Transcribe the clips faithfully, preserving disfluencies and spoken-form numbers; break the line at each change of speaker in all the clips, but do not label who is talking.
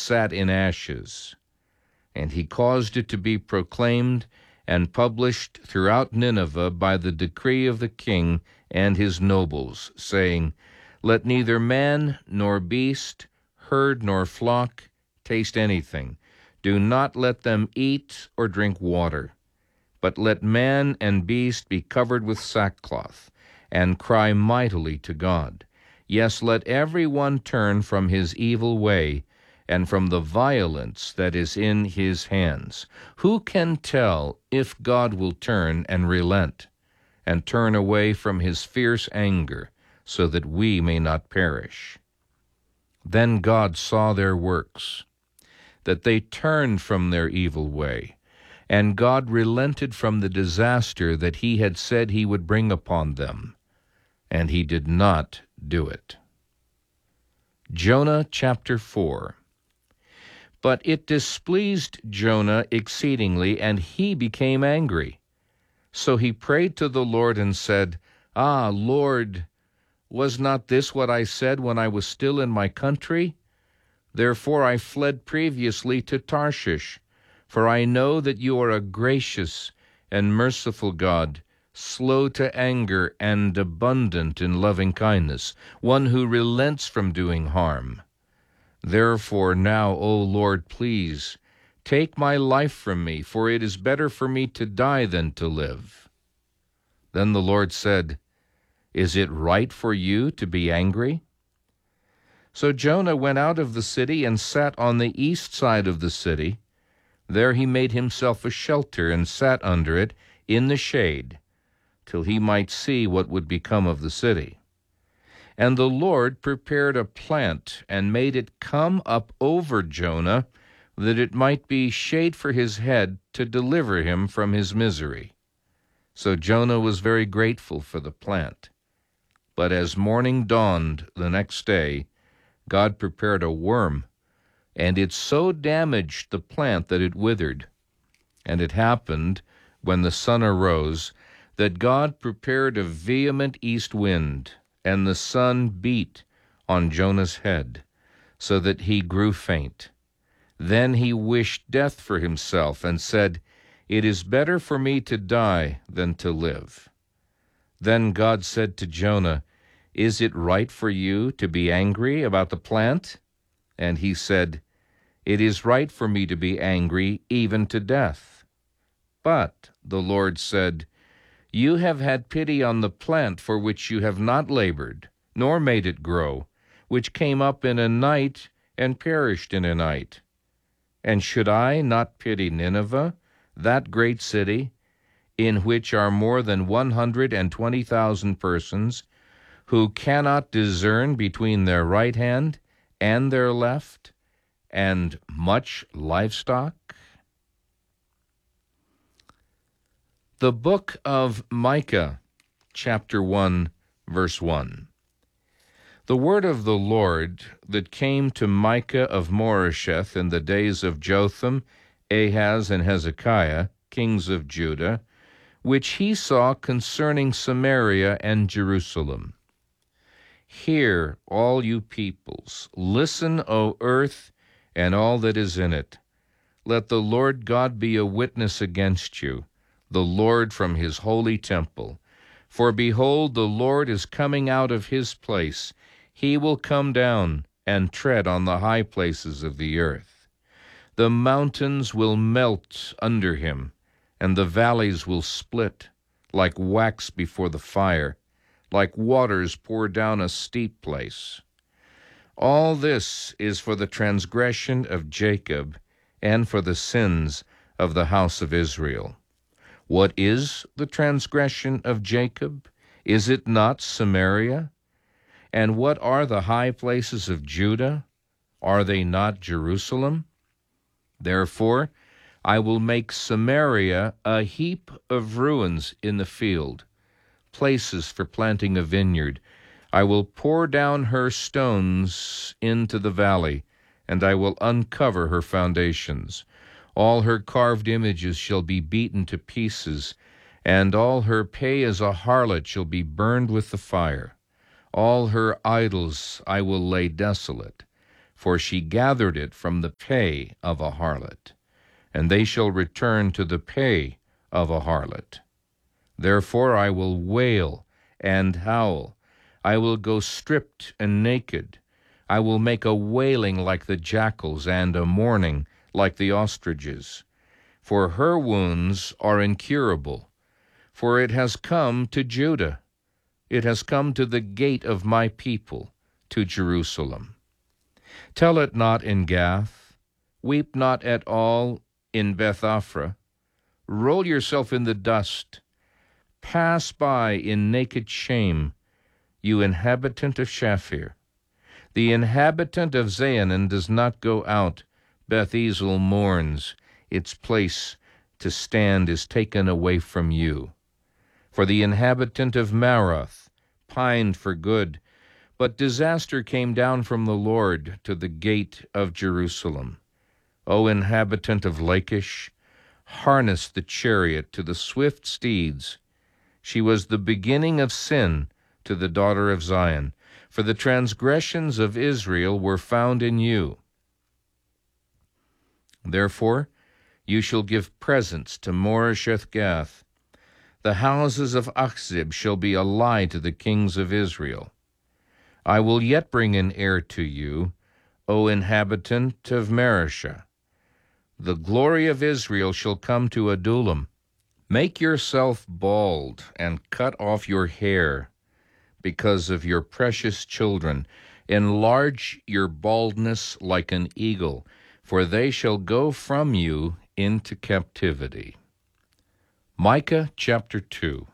sat in ashes. And he caused it to be proclaimed and published throughout Nineveh by the decree of the king and his nobles, saying, Let neither man nor beast, herd nor flock, taste anything. Do not let them eat or drink water. But let man and beast be covered with sackcloth, and cry mightily to God. Yes, let every one turn from his evil way, and from the violence that is in his hands. Who can tell if God will turn and relent, and turn away from his fierce anger, so that we may not perish? Then God saw their works, that they turned from their evil way, and God relented from the disaster that he had said he would bring upon them, and he did not do it. Jonah chapter four. But it displeased Jonah exceedingly, and he became angry. So he prayed to the Lord and said, Ah, Lord, was not this what I said when I was still in my country? Therefore I fled previously to Tarshish, for I know that you are a gracious and merciful God, slow to anger and abundant in loving kindness, one who relents from doing harm. Therefore now, O Lord, please, take my life from me, for it is better for me to die than to live. Then the Lord said, Is it right for you to be angry? So Jonah went out of the city and sat on the east side of the city. There he made himself a shelter and sat under it in the shade, till he might see what would become of the city. And the Lord prepared a plant and made it come up over Jonah, that it might be shade for his head to deliver him from his misery. So Jonah was very grateful for the plant. But as morning dawned the next day, God prepared a worm, and it so damaged the plant that it withered. And it happened, when the sun arose, that God prepared a vehement east wind, and the sun beat on Jonah's head, so that he grew faint. Then he wished death for himself, and said, It is better for me to die than to live. Then God said to Jonah, Is it right for you to be angry about the plant? And he said, It is right for me to be angry, even to death. But the Lord said, You have had pity on the plant for which you have not labored, nor made it grow, which came up in a night and perished in a night. And should I not pity Nineveh, that great city, in which are more than one hundred and twenty thousand persons, who cannot discern between their right hand and their left, and much livestock? The book of Micah, chapter one, verse one. The word of the Lord that came to Micah of Moresheth in the days of Jotham, Ahaz, and Hezekiah, kings of Judah, which he saw concerning Samaria and Jerusalem. Hear, all you peoples, listen, O earth, and all that is in it. Let the Lord God be a witness against you, the Lord from his holy temple. For behold, the Lord is coming out of his place. He will come down and tread on the high places of the earth. The mountains will melt under him, and the valleys will split, like wax before the fire, like waters pour down a steep place. All this is for the transgression of Jacob, and for the sins of the house of Israel. What is the transgression of Jacob? Is it not Samaria? And what are the high places of Judah? Are they not Jerusalem? Therefore I will make Samaria a heap of ruins in the field, places for planting a vineyard. I will pour down her stones into the valley, and I will uncover her foundations. All her carved images shall be beaten to pieces, and all her pay as a harlot shall be burned with the fire. All her idols I will lay desolate, for she gathered it from the pay of a harlot, and they shall return to the pay of a harlot. Therefore I will wail and howl. I will go stripped and naked. I will make a wailing like the jackals and a mourning like the ostriches. For her wounds are incurable, for it has come to Judah. It has come to the gate of my people, to Jerusalem. Tell it not in Gath. Weep not at all in Beth-Aphrah. Roll yourself in the dust. Pass by in naked shame, you inhabitant of Shaphir. The inhabitant of Zaanan does not go out. Beth-Ezel mourns. Its place to stand is taken away from you. For the inhabitant of Maroth pined for good, but disaster came down from the Lord to the gate of Jerusalem. O inhabitant of Lachish, harness the chariot to the swift steeds. She was the beginning of sin to the daughter of Zion, for the transgressions of Israel were found in you. Therefore you shall give presents to Moresheth-Gath. The houses of Achzib shall be a lie to the kings of Israel. I will yet bring an heir to you, O inhabitant of Mareshah. The glory of Israel shall come to Adullam. Make yourself bald and cut off your hair because of your precious children. Enlarge your baldness like an eagle, for they shall go from you into captivity. Micah chapter two.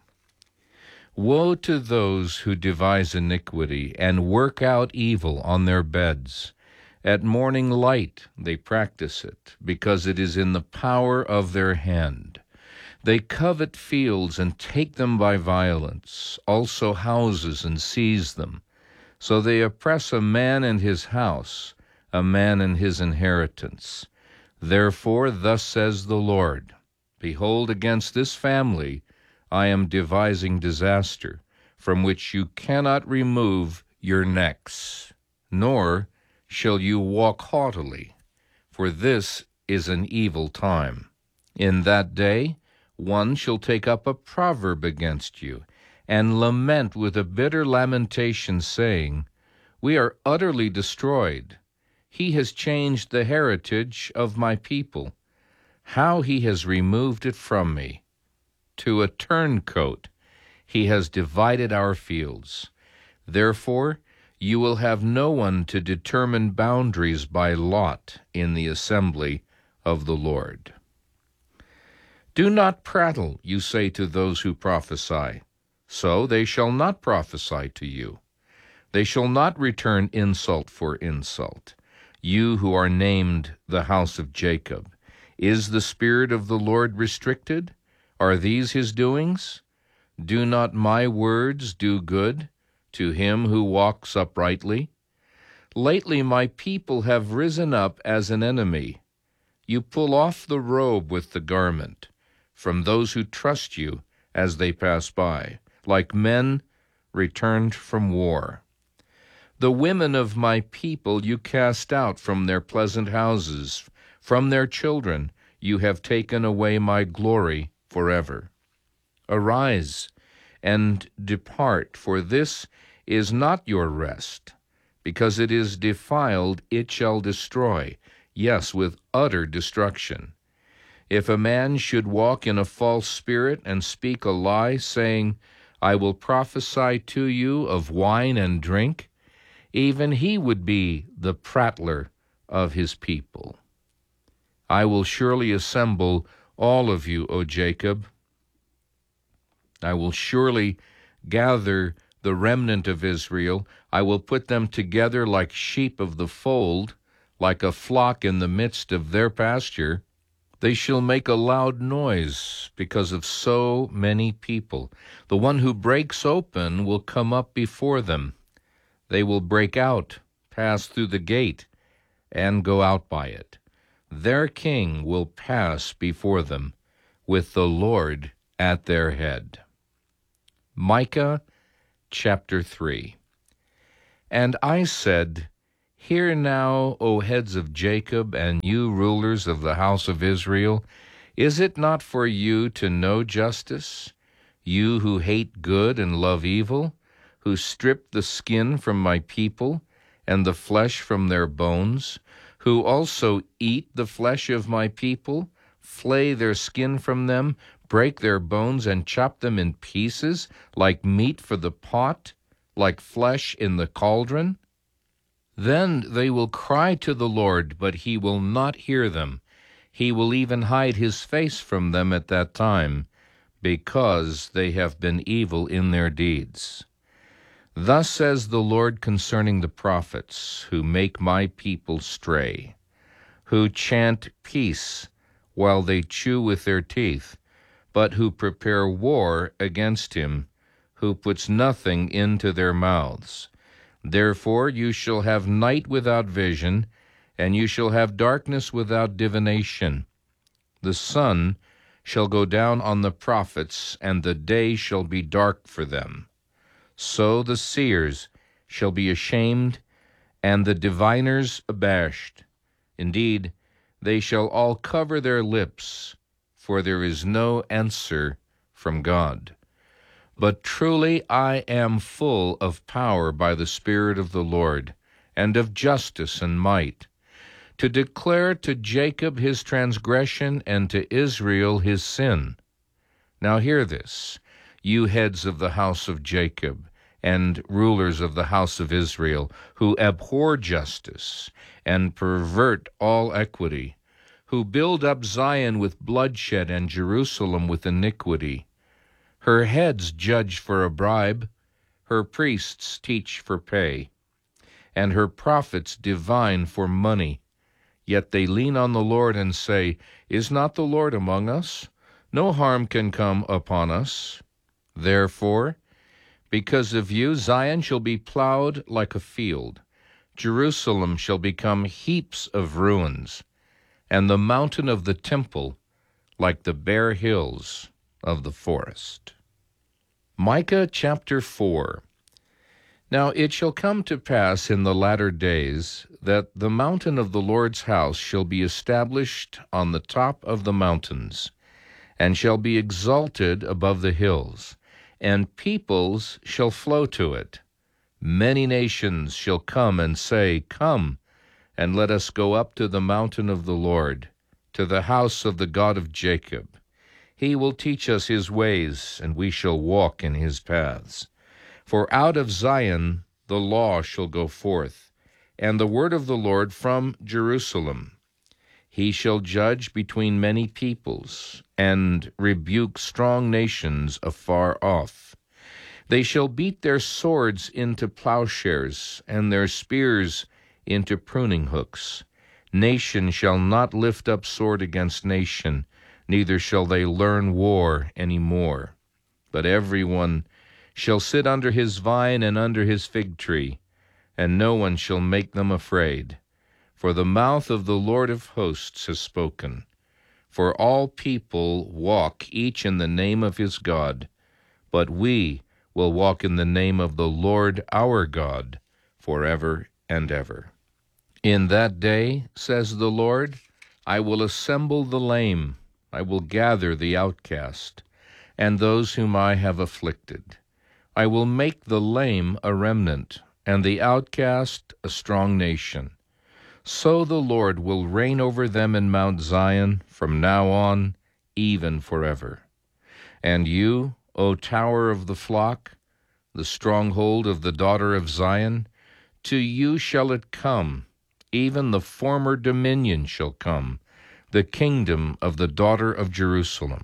Woe to those who devise iniquity and work out evil on their beds. At morning light they practice it, because it is in the power of their hand. They covet fields and take them by violence, also houses and seize them. So they oppress a man and his house, a man and his inheritance. Therefore thus says the Lord, Behold, against this family I am devising disaster, from which you cannot remove your necks, nor shall you walk haughtily, for this is an evil time. In that day one shall take up a proverb against you, and lament with a bitter lamentation, saying, We are utterly destroyed. He has changed the heritage of my people. How he has removed it from me. To a turncoat he has divided our fields. Therefore you will have no one to determine boundaries by lot in the assembly of the Lord. Do not prattle, you say to those who prophesy. So they shall not prophesy to you. They shall not return insult for insult. You who are named the house of Jacob. Is the Spirit of the Lord restricted? Are these his doings? Do not my words do good to him who walks uprightly? Lately my people have risen up as an enemy. You pull off the robe with the garment from those who trust you as they pass by, like men returned from war. The women of my people you cast out from their pleasant houses. From their children you have taken away my glory forever. Arise and depart, for this is not your rest. Because it is defiled, it shall destroy, yes, with utter destruction. If a man should walk in a false spirit and speak a lie, saying, I will prophesy to you of wine and drink, even he would be the prattler of his people. I will surely assemble all of you, O Jacob. I will surely gather the remnant of Israel. I will put them together like sheep of the fold, like a flock in the midst of their pasture. They shall make a loud noise because of so many people. The one who breaks open will come up before them. They will break out, pass through the gate, and go out by it. Their king will pass before them, with the Lord at their head. Micah chapter three. And I said, Hear now, O heads of Jacob, and you rulers of the house of Israel, is it not for you to know justice? You who hate good and love evil, who strip the skin from my people, and the flesh from their bones, who also eat the flesh of my people, flay their skin from them, break their bones, and chop them in pieces, like meat for the pot, like flesh in the cauldron? Then they will cry to the Lord, but he will not hear them. He will even hide his face from them at that time, because they have been evil in their deeds. Thus says the Lord concerning the prophets, who make my people stray, who chant peace while they chew with their teeth, but who prepare war against him, who puts nothing into their mouths. Therefore you shall have night without vision, and you shall have darkness without divination. The sun shall go down on the prophets, and the day shall be dark for them. So the seers shall be ashamed, and the diviners abashed. Indeed, they shall all cover their lips, for there is no answer from God. But truly I am full of power by the Spirit of the Lord, and of justice and might, to declare to Jacob his transgression, and to Israel his sin. Now hear this, you heads of the house of Jacob, and rulers of the house of Israel, who abhor justice, and pervert all equity, who build up Zion with bloodshed, and Jerusalem with iniquity. Her heads judge for a bribe, her priests teach for pay, and her prophets divine for money. Yet they lean on the Lord and say, Is not the Lord among us? No harm can come upon us. Therefore, because of you, Zion shall be plowed like a field, Jerusalem shall become heaps of ruins, and the mountain of the temple like the bare hills of the forest. Micah chapter four. Now it shall come to pass in the latter days that the mountain of the Lord's house shall be established on the top of the mountains, and shall be exalted above the hills, and peoples shall flow to it. Many nations shall come and say, Come, and let us go up to the mountain of the Lord, to the house of the God of Jacob. He will teach us his ways, and we shall walk in his paths. For out of Zion the law shall go forth, and the word of the Lord from Jerusalem. He shall judge between many peoples, and rebuke strong nations afar off. They shall beat their swords into plowshares, and their spears into pruning hooks. Nation shall not lift up sword against nation, neither shall they learn war any more. But every one shall sit under his vine and under his fig tree, and no one shall make them afraid. For the mouth of the Lord of hosts has spoken. For all people walk each in the name of his God, but we will walk in the name of the Lord our God forever and ever. In that day, says the Lord, I will assemble the lame, I will gather the outcast, and those whom I have afflicted. I will make the lame a remnant, and the outcast a strong nation. So the Lord will reign over them in Mount Zion from now on, even forever. And you, O tower of the flock, the stronghold of the daughter of Zion, to you shall it come, even the former dominion shall come, the kingdom of the daughter of Jerusalem.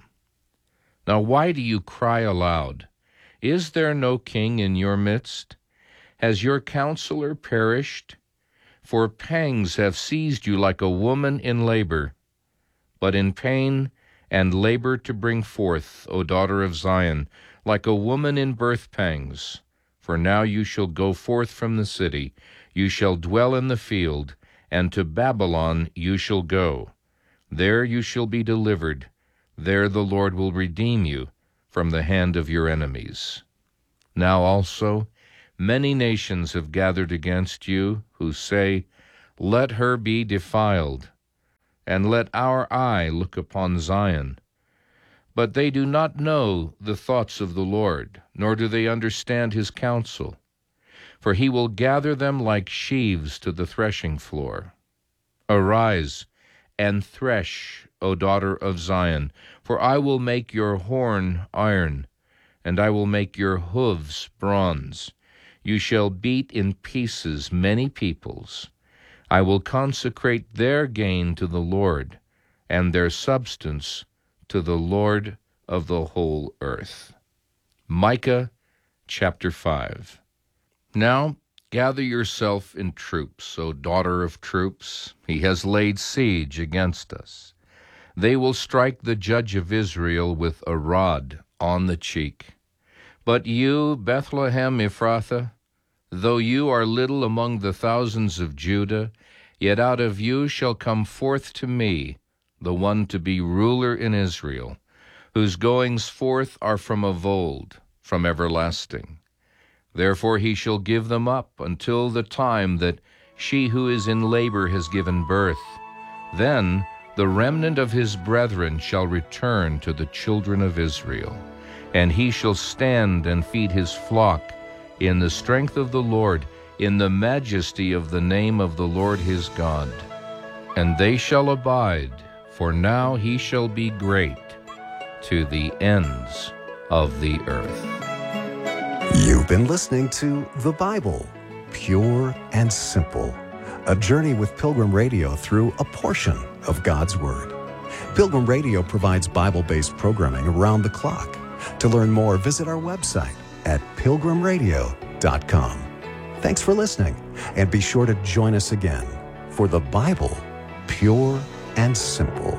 Now why do you cry aloud? Is there no king in your midst? Has your counselor perished? For pangs have seized you like a woman in labor. But in pain and labor to bring forth, O daughter of Zion, like a woman in birth pangs. For now you shall go forth from the city, you shall dwell in the field, and to Babylon you shall go. There you shall be delivered, there the Lord will redeem you from the hand of your enemies. Now also Many nations have gathered against you, who say, Let her be defiled, and let our eye look upon Zion. But they do not know the thoughts of the Lord, nor do they understand his counsel. For he will gather them like sheaves to the threshing floor. Arise and thresh, O daughter of Zion, for I will make your horn iron, and I will make your hooves bronze. You shall beat in pieces many peoples. I will consecrate their gain to the Lord, and their substance to the Lord of the whole earth. Micah chapter five. Now gather yourself in troops, O daughter of troops. He has laid siege against us. They will strike the judge of Israel with a rod on the cheek. But you, Bethlehem Ephrathah, though you are little among the thousands of Judah, yet out of you shall come forth to me the one to be ruler in Israel, whose goings forth are from of old, from everlasting. Therefore he shall give them up until the time that she who is in labor has given birth. Then the remnant of his brethren shall return to the children of Israel, and he shall stand and feed his flock in the strength of the Lord, in the majesty of the name of the Lord his God. And they shall abide, for now he shall be great to the ends of the earth.
You've been listening to The Bible, Pure and Simple, a journey with Pilgrim Radio through a portion of God's Word. Pilgrim Radio provides Bible-based programming around the clock. To learn more, visit our website at pilgrim radio dot com. Thanks for listening, and be sure to join us again for The Bible, Pure and Simple.